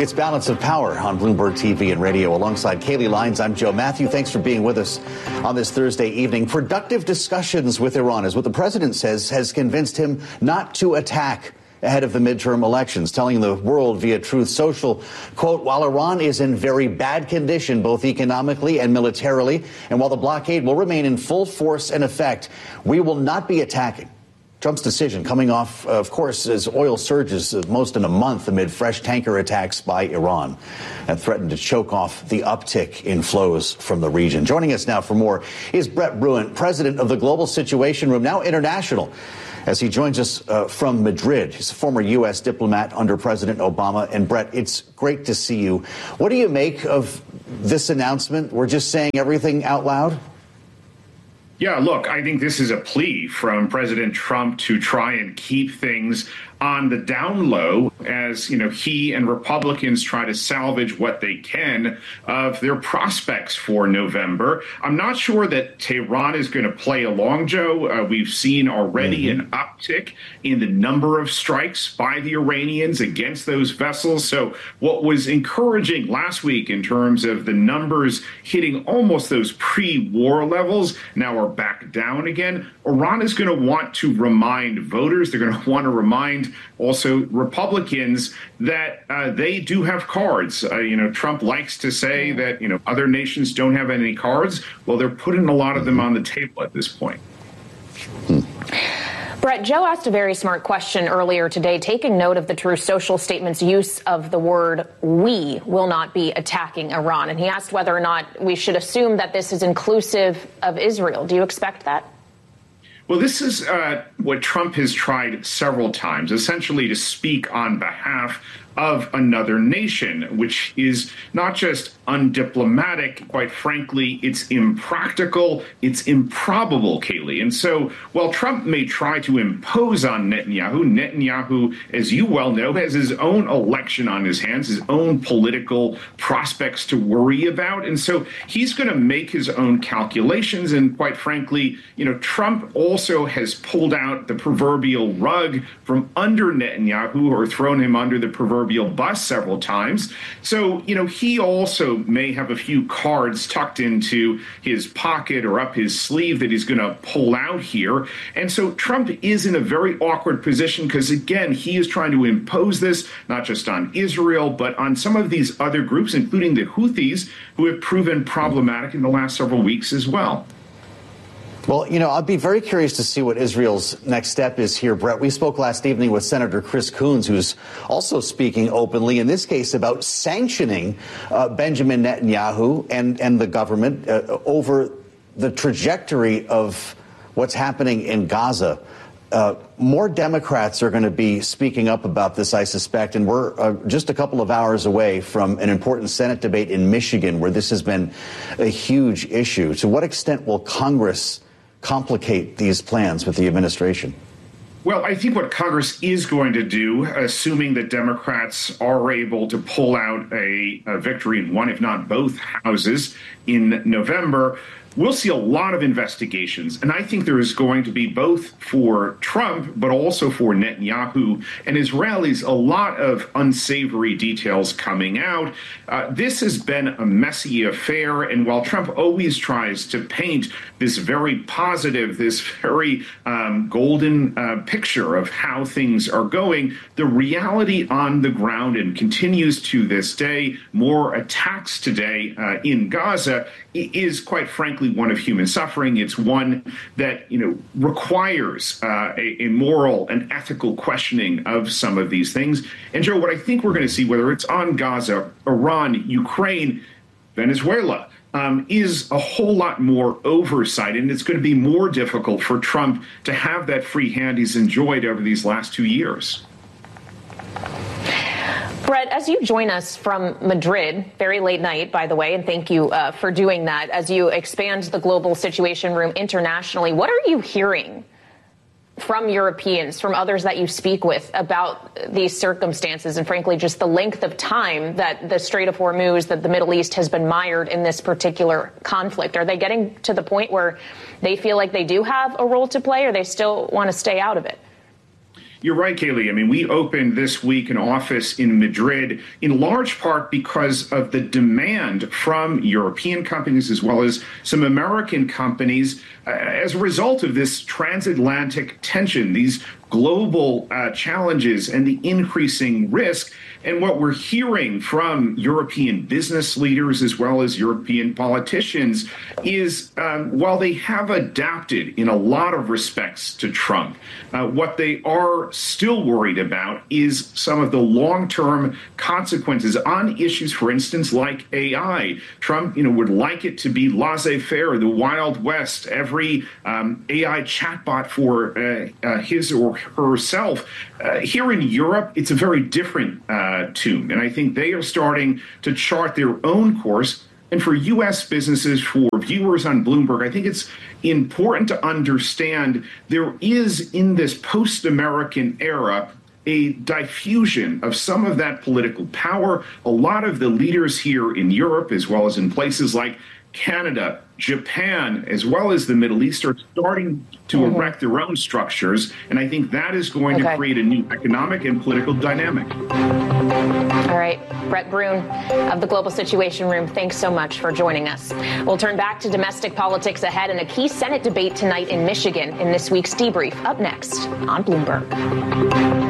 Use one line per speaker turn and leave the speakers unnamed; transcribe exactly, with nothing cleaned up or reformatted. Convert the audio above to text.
It's Balance of Power on Bloomberg T V and radio. Alongside Kaylee Lyons, I'm Joe Matthew. Thanks for being with us on this Thursday evening. Productive discussions with Iran is what the president says has convinced him not to attack ahead of the midterm elections, telling the world via Truth Social, quote, while Iran is in very bad condition, both economically and militarily, and while the blockade will remain in full force and effect, we will not be attacking. Trump's decision coming off, of course, as oil surges most in a month amid fresh tanker attacks by Iran that threatened to choke off the uptick in flows from the region. Joining us now for more is Brett Bruen, president of the Global Situation Room, now international, as he joins us uh, from Madrid. He's a former U S diplomat under President Obama. And Brett, it's great to see you. What do you make of this announcement? We're just saying everything out loud?
Yeah, look, I think this is a plea from President Trump to try and keep things on the down low as, you know, he and Republicans try to salvage what they can of their prospects for November. I'm not sure that Tehran is going to play along, Joe. Uh, we've seen already mm-hmm. an uptick in the number of strikes by the Iranians against those vessels. So what was encouraging last week in terms of the numbers hitting almost those pre-war levels now are back down again. Iran is going to want to remind voters, they're going to want to remind also Republicans that uh, they do have cards. Uh, you know, Trump likes to say that, you know, other nations don't have any cards. Well, they're putting a lot of them on the table at this point.
Hmm.
Brett, Joe asked a very smart question earlier today, taking note of the Truth Social statement's use of the word "we will not be attacking Iran." And he asked whether or not we should assume that this is inclusive of Israel. Do you expect that?
Well, this is uh, what Trump has tried several times, essentially to speak on behalf of another nation, which is not just undiplomatic, quite frankly, it's impractical, it's improbable, Kaylee. And so while Trump may try to impose on Netanyahu, Netanyahu, as you well know, has his own election on his hands, his own political prospects to worry about. And so he's going to make his own calculations. And quite frankly, you know, Trump also has pulled out the proverbial rug from under Netanyahu, or thrown him under the proverbial bus several times. So, you know, he also may have a few cards tucked into his pocket or up his sleeve that he's going to pull out here. And so Trump is in a very awkward position because, again, he is trying to impose this not just on Israel, but on some of these other groups, including the Houthis, who have proven problematic in the last several weeks as well.
Well, you know, I'd be very curious to see what Israel's next step is here, Brett. We spoke last evening with Senator Chris Coons, who's also speaking openly, in this case, about sanctioning uh, Benjamin Netanyahu and, and the government uh, over the trajectory of what's happening in Gaza. Uh, more Democrats are going to be speaking up about this, I suspect, and we're uh, just a couple of hours away from an important Senate debate in Michigan where this has been a huge issue. To what extent will Congress complicate these plans with the administration?
Well, I think what Congress is going to do, assuming that Democrats are able to pull out a, a victory in one, if not both houses in November, we'll see a lot of investigations. And I think there is going to be, both for Trump, but also for Netanyahu and Israelis, a lot of unsavory details coming out. Uh, this has been a messy affair. And while Trump always tries to paint this very positive, this very um, golden uh, picture of how things are going, the reality on the ground, and continues to this day, more attacks today uh, in Gaza, is quite frankly one of human suffering. It's one that, you know, requires uh, a, a moral and ethical questioning of some of these things. And Joe, what I think we're going to see, whether it's on Gaza, Iran, Ukraine, Venezuela, um, is a whole lot more oversight. And it's going to be more difficult for Trump to have that free hand he's enjoyed over these last two years.
Brett, as you join us from Madrid, very late night, by the way, and thank you uh, for doing that, as you expand the Global Situation Room internationally, what are you hearing from Europeans, from others that you speak with, about these circumstances and, frankly, just the length of time that the Strait of Hormuz, that the Middle East has been mired in this particular conflict? Are they getting to the point where they feel like they do have a role to play, or they still want to stay out of it?
You're right, Kaylee. I mean, we opened this week an office in Madrid in large part because of the demand from European companies as well as some American companies uh, as a result of this transatlantic tension, these global uh, challenges and the increasing risk. And what we're hearing from European business leaders as well as European politicians is um, while they have adapted in a lot of respects to Trump, uh, what they are still worried about is some of the long-term consequences on issues, for instance, like A I. Trump, you know, would like it to be laissez-faire, the Wild West, every um, A I chatbot for uh, uh, his or herself. Uh, here in Europe, it's a very different uh, tune, and I think they are starting to chart their own course. And for U S businesses, for viewers on Bloomberg, I think it's important to understand there is, in this post-American era, a diffusion of some of that political power. A lot of the leaders here in Europe, as well as in places like Canada, Japan, as well as the Middle East, are starting to mm-hmm. erect their own structures. And I think that is going okay. to create a new economic and political dynamic.
All right. Brett Brun of the Global Situation Room, thanks so much for joining us. We'll turn back to domestic politics ahead and a key Senate debate tonight in Michigan in this week's debrief. Up next on Bloomberg.